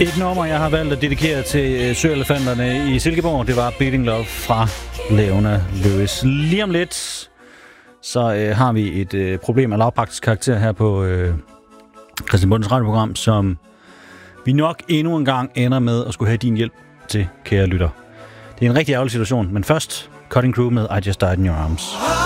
Et nummer, jeg har valgt at dedikere til søelefanterne i Silkeborg, det var Bleeding Love fra Leona Lewis. Lige om lidt, så har vi et problem af lavpraktisk karakter her på Christian Bundes radioprogram, som vi nok endnu en gang ender med at skulle have din hjælp til, kære lytter. Det er en rigtig ærgerlig situation, men først Cutting Crew med I Just Died in Your Arms.